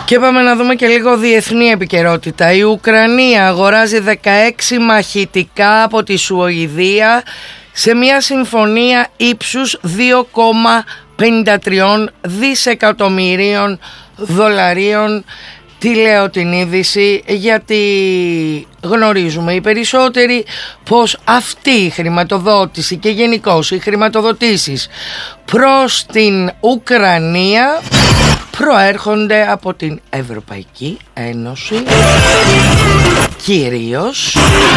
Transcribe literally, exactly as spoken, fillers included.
Και πάμε να δούμε και λίγο διεθνή επικαιρότητα. Η Ουκρανία αγοράζει δεκαέξι μαχητικά από τη Σουηδία σε μια συμφωνία ύψους δύο κόμμα πενήντα τρία δισεκατομμυρίων δολαρίων. Τι λέω την είδηση, γιατί γνωρίζουμε οι περισσότεροι πως αυτή η χρηματοδότηση και γενικώς οι χρηματοδοτήσεις προς την Ουκρανία προέρχονται από την Ευρωπαϊκή Ένωση, κυρίως